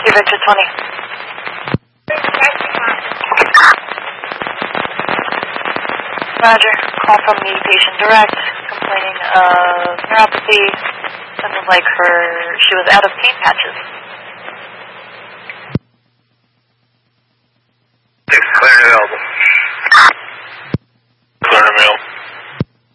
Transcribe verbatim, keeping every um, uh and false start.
Whiskey Victor twenty. Roger. Call from the patient direct, complaining of neuropathy. Sounded like her, she was out of pain patches.